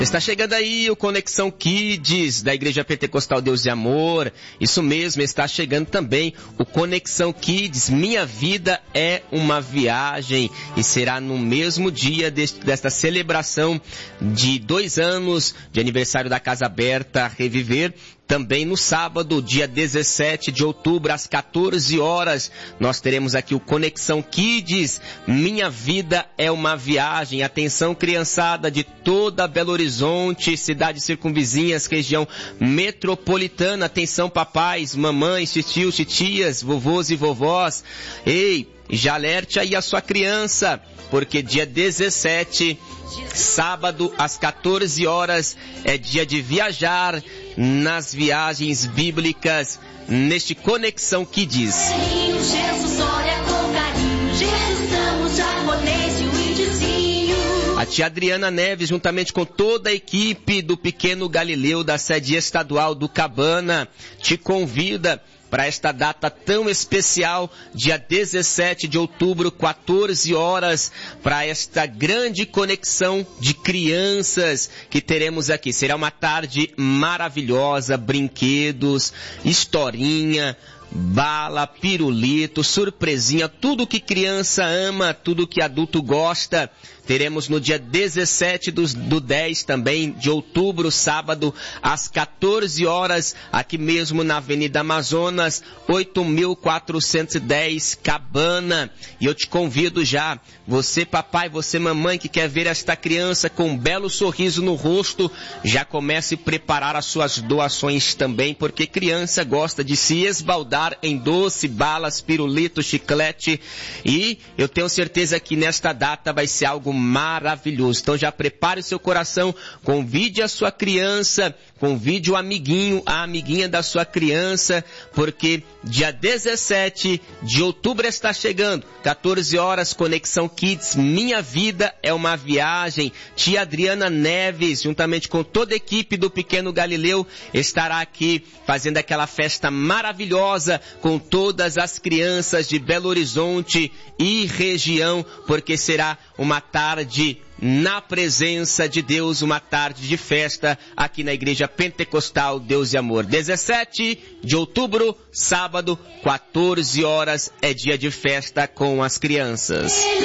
Está chegando aí o Conexão Kids da Igreja Pentecostal Deus e Amor. Isso mesmo, está chegando também o Conexão Kids. Minha Vida é uma Viagem. E será no mesmo dia desta celebração de 2 anos de aniversário da Casa Aberta Reviver. Também no sábado, dia 17 de outubro, às 14 horas, nós teremos aqui o Conexão Kids. Minha Vida é uma Viagem. Atenção, criançada de toda Belo Horizonte, cidades circunvizinhas, região metropolitana. Atenção, papais, mamães, titios, titias, vovôs e vovós. Ei, já alerte aí a sua criança, porque dia 17, sábado, às 14 horas, é dia de viajar nas viagens bíblicas, neste Conexão Kids. A tia Adriana Neves, juntamente com toda a equipe do Pequeno Galileu, da sede estadual do Cabana, te convida para esta data tão especial, dia 17 de outubro, 14 horas, para esta grande conexão de crianças que teremos aqui. Será uma tarde maravilhosa, brinquedos, historinha, bala, pirulito, surpresinha, tudo que criança ama, tudo que adulto gosta. Teremos no dia 17 do 10 também de outubro, sábado, às 14 horas, aqui mesmo na Avenida Amazonas, 8.410, Cabana. E eu te convido já, você papai, você mamãe que quer ver esta criança com um belo sorriso no rosto, já comece a preparar as suas doações também, porque criança gosta de se esbaldar em doce, balas, pirulito, chiclete. E eu tenho certeza que nesta data vai ser algo maravilhoso. Então já prepare o seu coração, convide a sua criança, convide o amiguinho, a amiguinha da sua criança, porque dia 17 de outubro está chegando, 14 horas, Conexão Kids, Minha Vida é uma Viagem. Tia Adriana Neves, juntamente com toda a equipe do Pequeno Galileu, estará aqui fazendo aquela festa maravilhosa com todas as crianças de Belo Horizonte e região, porque será uma tarde na presença de Deus, uma tarde de festa aqui na Igreja Pentecostal Deus e Amor. 17 de outubro, sábado, 14 horas, é dia de festa com as crianças.